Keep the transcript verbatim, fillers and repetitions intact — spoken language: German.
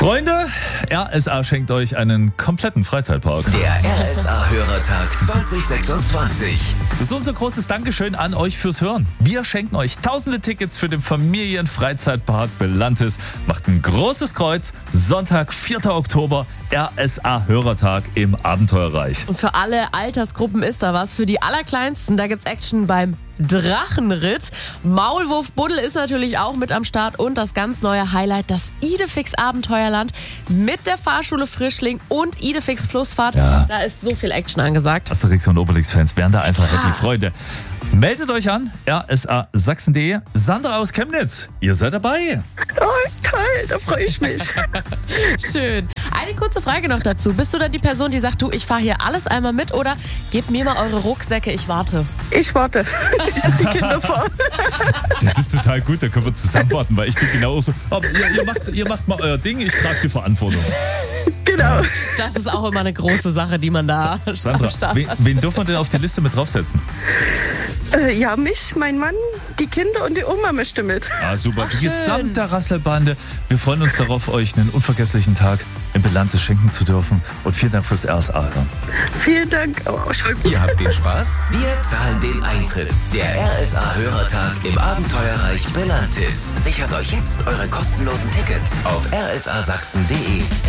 Freunde, R S A schenkt euch einen kompletten Freizeitpark. Der R S A-Hörertag zwanzig sechsundzwanzig. Das ist unser großes Dankeschön an euch fürs Hören. Wir schenken euch tausende Tickets für den Familienfreizeitpark Belantis. Macht ein großes Kreuz. Sonntag, vierter Oktober, R S A-Hörertag im Abenteuerreich. Und für alle Altersgruppen ist da was. Für die Allerkleinsten, da gibt's Action beim Drachenritt. Maulwurf Buddel ist natürlich auch mit am Start und das ganz neue Highlight, das Idefix Abenteuerland mit der Fahrschule Frischling und Idefix Flussfahrt. Ja. Da ist so viel Action angesagt. Asterix und Obelix-Fans wären da einfach happy. Freunde, meldet euch an, r s a sachsen punkt d e. Sandra aus Chemnitz, ihr seid dabei. Oh, toll, da freue ich mich. Schön. Eine kurze Frage noch dazu. Bist du dann die Person, die sagt, du, ich fahre hier alles einmal mit oder gebt mir mal eure Rucksäcke, ich warte? Ich warte, ich lasse die Kinder fahren. Das ist total gut, da können wir zusammen warten, weil ich bin genau so, aber ihr, ihr, macht, ihr macht mal euer Ding, ich trage die Verantwortung. Genau. Das ist auch immer eine große Sache, die man da Sandra, am Start wen, hat. wen dürfen wir denn auf die Liste mit draufsetzen? Äh, ja, mich, mein Mann, die Kinder und die Oma möchte mit. Ah, super. Ach, Die schön. gesamte Rasselbande. Wir freuen uns darauf, euch einen unvergesslichen Tag im Belantis schenken zu dürfen. Und vielen Dank fürs R S A hören. Vielen Dank. Oh, ich freue mich. Ihr habt den Spaß? Wir zahlen den Eintritt. Der R S A-Hörertag im Abenteuerreich Belantis. Sichert euch jetzt eure kostenlosen Tickets auf r s a sachsen punkt d e.